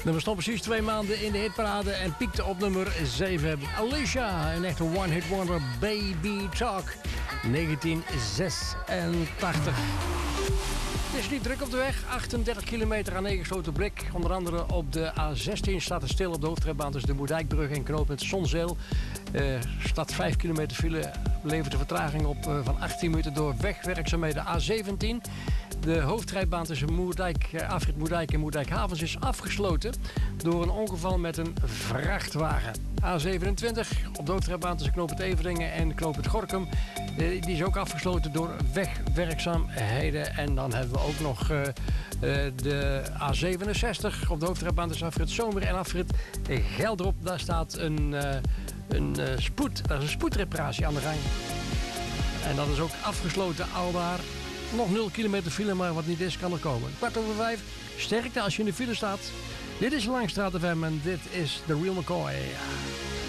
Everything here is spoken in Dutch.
Nummer stond precies 2 maanden in de hitparade en piekte op nummer 7. Alicia, een echte one-hit wonder, Baby Talk, 1986. Het is niet druk op de weg, 38 kilometer aan 9 gesloten blik. Onder andere op de A16 staat er stil op de hoofdrijbaan tussen de Moerdijkbrug en knooppunt Zonzeel. Staat 5 kilometer file, levert de vertraging op van 18 minuten door wegwerkzaamheden. A17, de hoofdrijbaan tussen Afrit Moerdijk en Moerdijkhavens is afgesloten door een ongeval met een vrachtwagen. A27, op de hoofdrijbaan tussen knooppunt Everdingen en knooppunt Gorinchem. Die is ook afgesloten door wegwerkzaamheden. En dan hebben we ook nog de A67 op de hoofdrijbaan tussen afrit Zomer en afrit Geldrop. Daar staat een spoedreparatie aan de gang. En dat is ook afgesloten aldaar. Nog 0 kilometer file, maar wat niet is, kan er komen. 5:15, sterkte als je in de file staat. Dit is Langstraat FM en dit is The Real McCoy.